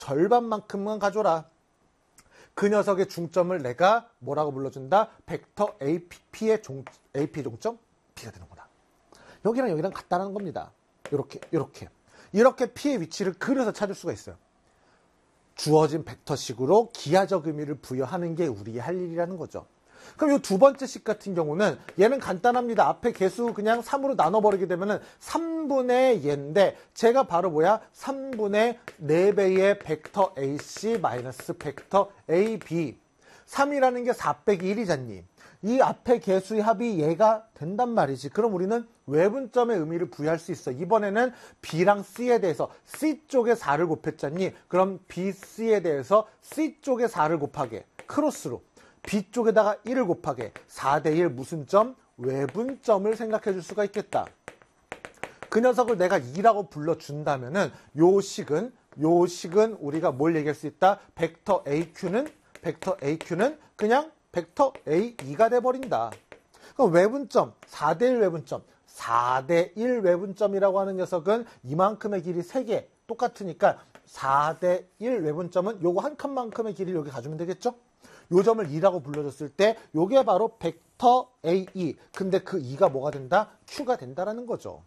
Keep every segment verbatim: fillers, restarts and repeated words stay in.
절반만큼만 가져라. 그 녀석의 중점을 내가 뭐라고 불러준다? 벡터 에이피의 종, 에이피 종점 B가 되는구나. 여기랑 여기랑 같다는 겁니다. 이렇게, 이렇게. 이렇게 P의 위치를 그려서 찾을 수가 있어요. 주어진 벡터식으로 기하적 의미를 부여하는 게 우리의 할 일이라는 거죠. 그럼 이 두 번째 식 같은 경우는 얘는 간단합니다. 앞에 개수 그냥 삼으로 나눠버리게 되면은 삼분의 얘인데 제가 바로 뭐야? 삼분의 네 배의 벡터 에이씨 마이너스 벡터 에이비. 삼이라는 게 사 빼기 일이잖니. 이 앞에 개수의 합이 얘가 된단 말이지. 그럼 우리는 외분점의 의미를 부여할 수 있어. 이번에는 B랑 C에 대해서 C 쪽에 사를 곱했잖니. 그럼 B, C에 대해서 C 쪽에 사를 곱하게 크로스로 B 쪽에다가 일을 곱하게 사 대 일 무슨 점? 외분점을 생각해 줄 수가 있겠다. 그 녀석을 내가 이라고 불러준다면은 요 식은 요 식은 우리가 뭘 얘기할 수 있다? 벡터 에이큐는 벡터 에이큐는 그냥 벡터 에이이가 돼버린다. 그럼 외분점 사 대 일 외분점 사 대 일 외분점이라고 하는 녀석은 이만큼의 길이 세 개 똑같으니까 사 대 일 외분점은 요거 한 칸만큼의 길이를 여기 가주면 되겠죠? 요 점을 이라고 불러줬을 때 요게 바로 벡터 에이이. 근데 그 이가 뭐가 된다? Q가 된다라는 거죠.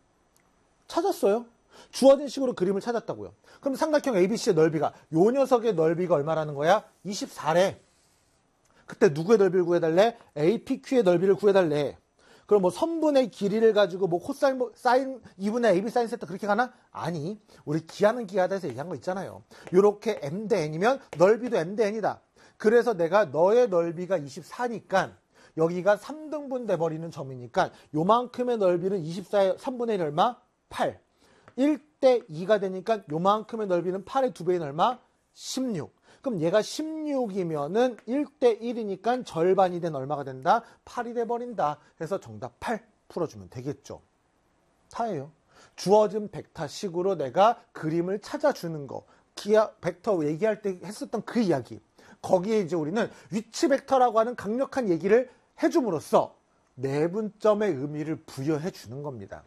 찾았어요? 주어진 식으로 그림을 찾았다고요. 그럼 삼각형 에이비씨의 넓이가 요 녀석의 넓이가 얼마라는 거야? 이십사래. 그때 누구의 넓이를 구해달래? 에이피큐의 넓이를 구해달래. 그럼 뭐 선분의 길이를 가지고 뭐 코사인 뭐 사인 이분의 에이비 사인 세타 그렇게 가나? 아니. 우리 기하는 기하다에서 얘기한 거 있잖아요. 요렇게 m 대 n이면 넓이도 m 대 n이다. 그래서 내가 너의 넓이가 이십사니까 여기가 삼 등분 돼버리는 점이니까 요만큼의 넓이는 이십사의 삼분의 일 얼마? 팔. 일 대 이가 되니까 요만큼의 넓이는 팔의 두 배인 얼마? 십육. 그럼 얘가 십육이면은 일 대 일이니까 절반이 된 얼마가 된다? 팔이 돼버린다. 해서 정답 팔 풀어주면 되겠죠. 다예요. 주어진 벡터식으로 내가 그림을 찾아주는 거. 기하 벡터 얘기할 때 했었던 그 이야기. 거기에 이제 우리는 위치 벡터라고 하는 강력한 얘기를 해줌으로써 내분점의 의미를 부여해 주는 겁니다.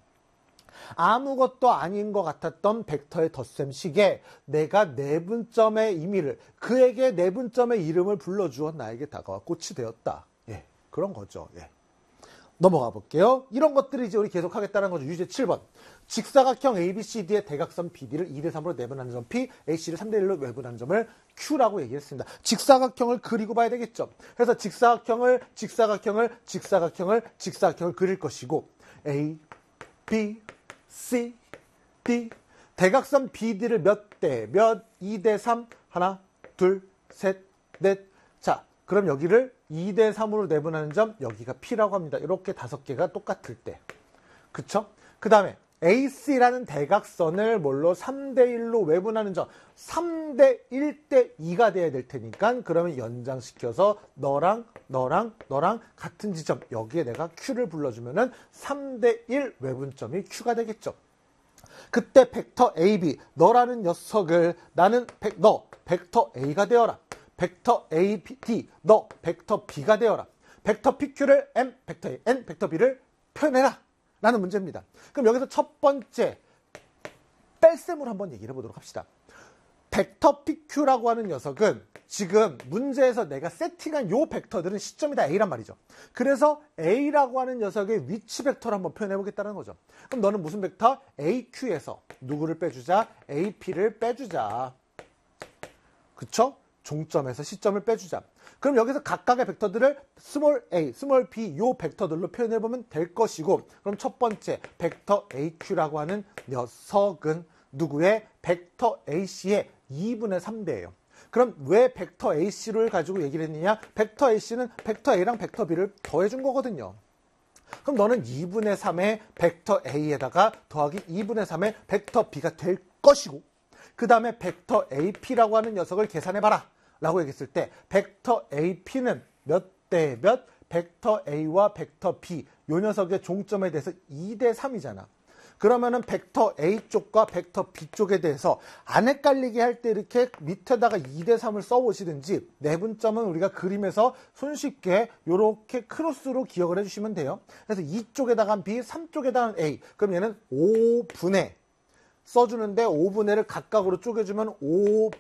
아무것도 아닌 것 같았던 벡터의 덧셈식에 내가 내분점의 의미를 그에게 내분점의 이름을 불러주어 나에게 다가와 꽃이 되었다. 예, 그런 거죠. 예. 넘어가 볼게요. 이런 것들을 이제 우리 계속 하겠다는 거죠. 유제 칠 번. 직사각형 에이비씨디의 대각선 비디를 이 대 삼으로 내분하는 점 P, 에이씨를 삼 대 일로 외분하는 점을 Q라고 얘기했습니다. 직사각형을 그리고 봐야 되겠죠. 그래서 직사각형을, 직사각형을, 직사각형을, 직사각형을 그릴 것이고 A, B, C, D 대각선 비디를 몇 대, 몇, 이 대 삼, 하나, 둘, 셋, 넷. 자, 그럼 여기를 이 대 삼으로 내분하는 점, 여기가 P라고 합니다. 이렇게 다섯 개가 똑같을 때. 그쵸? 그 다음에 에이씨라는 대각선을 뭘로 삼 대 일로 외분하는 점, 삼 대 일 대 이가 돼야 될 테니까 그러면 연장시켜서 너랑 너랑 너랑 같은 지점, 여기에 내가 Q를 불러주면은 삼 대 일 외분점이 Q가 되겠죠. 그때 벡터 에이비, 너라는 녀석을 나는 벡, 너 벡터 A가 되어라. 벡터 에이디, 너 벡터 B가 되어라. 벡터 피큐를 M, 벡터 A, N, 벡터 B를 표현해라. 라는 문제입니다. 그럼 여기서 첫 번째 뺄셈으로 한번 얘기를 해보도록 합시다. 벡터 피큐라고 하는 녀석은 지금 문제에서 내가 세팅한 요 벡터들은 시점이 다 A란 말이죠. 그래서 A라고 하는 녀석의 위치 벡터를 한번 표현해보겠다는 거죠. 그럼 너는 무슨 벡터? 에이큐에서 누구를 빼주자? 에이피를 빼주자. 그쵸? 종점에서 시점을 빼주자. 그럼 여기서 각각의 벡터들을 스몰 a, 스몰 b 요 벡터들로 표현해보면 될 것이고, 그럼 첫 번째 벡터 에이큐라고 하는 녀석은 누구의? 벡터 에이씨의 이분의 삼 배예요. 그럼 왜 벡터 에이씨를 가지고 얘기를 했느냐? 벡터 에이씨는 벡터 A랑 벡터 B를 더해준 거거든요. 그럼 너는 이분의 삼의 벡터 A에다가 더하기 이분의 삼의 벡터 B가 될 것이고, 그 다음에 벡터 에이피라고 하는 녀석을 계산해봐라 라고 얘기했을 때 벡터 에이피는 몇 대 몇? 벡터 A와 벡터 B 요 녀석의 종점에 대해서 이 대 삼이잖아. 그러면은 벡터 A 쪽과 벡터 B 쪽에 대해서 안 헷갈리게 할 때 이렇게 밑에다가 이 대 삼을 써보시든지, 내분점은 우리가 그림에서 손쉽게 이렇게 크로스로 기억을 해주시면 돼요. 그래서 이 쪽에다가 B, 삼 쪽에다가 A. 그럼 얘는 오분의 써주는데 오분의를 각각으로 쪼개주면